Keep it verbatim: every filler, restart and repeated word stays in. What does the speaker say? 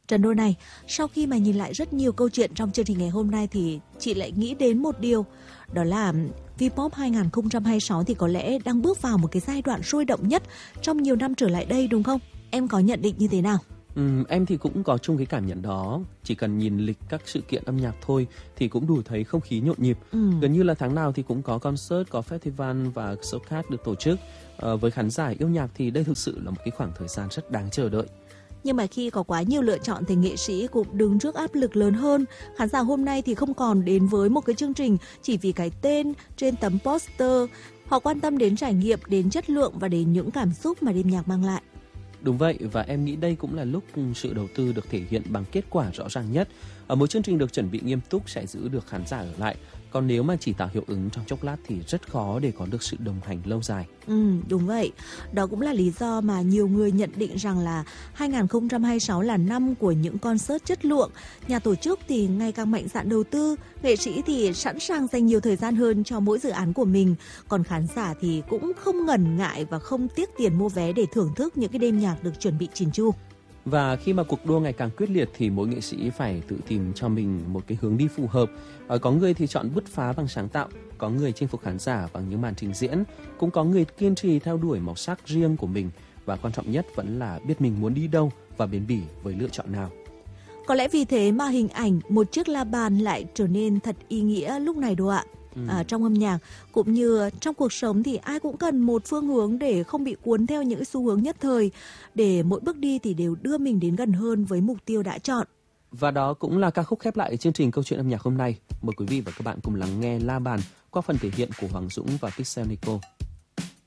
Trần Đô này, sau khi mà nhìn lại rất nhiều câu chuyện trong chương trình ngày hôm nay thì chị lại nghĩ đến một điều, đó là V-pop hai không hai sáu thì có lẽ đang bước vào một cái giai đoạn sôi động nhất trong nhiều năm trở lại đây đúng không? Em có nhận định như thế nào? Ừ, em thì cũng có chung cái cảm nhận đó. Chỉ cần nhìn lịch các sự kiện âm nhạc thôi thì cũng đủ thấy không khí nhộn nhịp. Ừ. Gần như là tháng nào thì cũng có concert, có festival và showcase được tổ chức. À, với khán giả yêu nhạc thì đây thực sự là một cái khoảng thời gian rất đáng chờ đợi. Nhưng mà khi có quá nhiều lựa chọn thì nghệ sĩ cũng đứng trước áp lực lớn hơn. Khán giả hôm nay thì không còn đến với một cái chương trình chỉ vì cái tên trên tấm poster. Họ quan tâm đến trải nghiệm, đến chất lượng và đến những cảm xúc mà đêm nhạc mang lại. Đúng vậy, và em nghĩ đây cũng là lúc sự đầu tư được thể hiện bằng kết quả rõ ràng nhất. Ở một chương trình được chuẩn bị nghiêm túc sẽ giữ được khán giả ở lại. Còn nếu mà chỉ tạo hiệu ứng trong chốc lát thì rất khó để có được sự đồng hành lâu dài. Ừ, đúng vậy. Đó cũng là lý do mà nhiều người nhận định rằng là hai không hai sáu là năm của những concert chất lượng. Nhà tổ chức thì ngày càng mạnh dạn đầu tư, nghệ sĩ thì sẵn sàng dành nhiều thời gian hơn cho mỗi dự án của mình. Còn khán giả thì cũng không ngần ngại và không tiếc tiền mua vé để thưởng thức những cái đêm nhạc được chuẩn bị chỉn chu. Và khi mà cuộc đua ngày càng quyết liệt thì mỗi nghệ sĩ phải tự tìm cho mình một cái hướng đi phù hợp. À, có người thì chọn bứt phá bằng sáng tạo, có người chinh phục khán giả bằng những màn trình diễn, cũng có người kiên trì theo đuổi màu sắc riêng của mình. Và quan trọng nhất vẫn là biết mình muốn đi đâu và bền bỉ với lựa chọn nào. Có lẽ vì thế mà hình ảnh một chiếc la bàn lại trở nên thật ý nghĩa lúc này đâu ạ. Ừ. À, trong âm nhạc cũng như trong cuộc sống thì ai cũng cần một phương hướng để không bị cuốn theo những xu hướng nhất thời, để mỗi bước đi thì đều đưa mình đến gần hơn với mục tiêu đã chọn. Và đó cũng là ca khúc khép lại chương trình Câu chuyện âm nhạc hôm nay. Mời quý vị và các bạn cùng lắng nghe La Bàn qua phần thể hiện của Hoàng Dũng và Pixel Nico.